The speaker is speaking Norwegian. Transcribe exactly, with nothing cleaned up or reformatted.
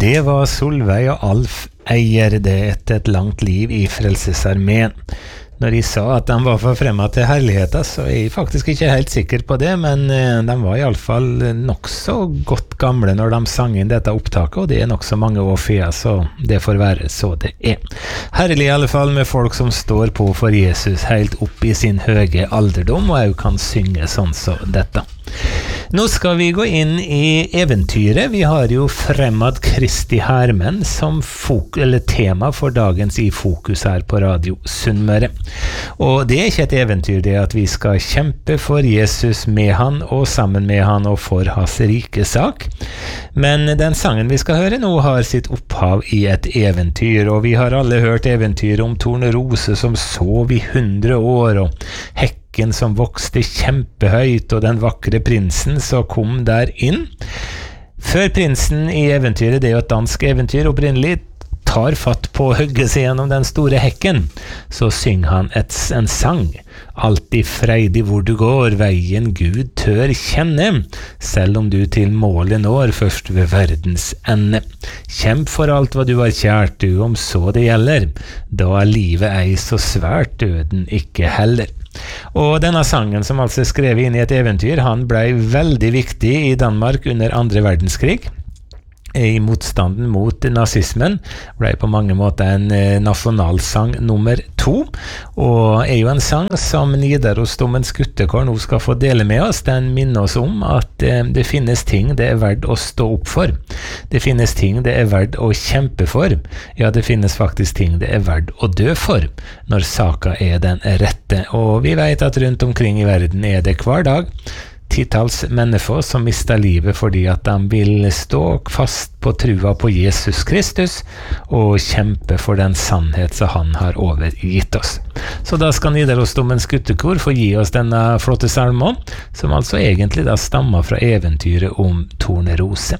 Det var Solveig og Alf Eier det etter et langt liv i Frelsesarmeen. Når de sa at de var forfremmet til herligheten, så er jeg faktisk ikke helt sikker på det, men de var i alle fall nok så godt gamle når de sang inn dette opptaket, og det er nok så mange år siden, så det får være så det er. Herlig i alle fall med folk som står på for Jesus helt opp i sin høye alderdom, og også kan synge sånn som dette. Nå skal vi gå inn i eventyret. Vi har jo Fremad Kristi Hermen som fok- eller tema for dagens i fokus her på Radio Sunnmøre. Og det er ikke et eventyr det at vi skal kjempe for Jesus med han og sammen med han og for hans rike sak. Men den sangen vi skal høre nå har sitt opphav i et eventyr, og vi har alle hørt eventyr om Tornerose som sov i hundre år, og hekk som vokste kjempehøyt, og den vakre prinsen som kom der inn. Før prinsen i eventyret, det er jo et dansk eventyr opprinnelig, tar fatt på å hugge seg gjennom den store hekken, så synger han et, en sang. Alltid freidig hvor du går, veien Gud tør kjenne, selv om du til målet når først ved verdens ende. Kjemp for alt hva du har kjært, du om så det gjelder, da er livet ei så svært, døden ikke heller. Og denne sangen som altså er skrevet inn i et eventyr, han ble veldig viktig i Danmark under andre verdenskrig. I motstanden mot nazismen ble på mange måter en eh, nasjonalsang nummer to, og er jo en sang som Nidarosdomens guttekår nå skal få dele med oss. Den minner oss om at eh, det finnes ting det er verdt å stå opp for. Det finnes ting det er verdt å kjempe for. Ja, det finnes faktisk ting det er verdt å dø for, når saka er den rette. Og vi vet at rundt omkring i verden er det hver dag titals mennesker som mister livet fordi at de vil stå fast på trua på Jesus Kristus og kjempe for den sannhet som han har overgitt oss. Så da skal Nidarosdomens guttekor få gi oss denne flotte salmen, som altså egentlig da stammer fra eventyret om Tornerose.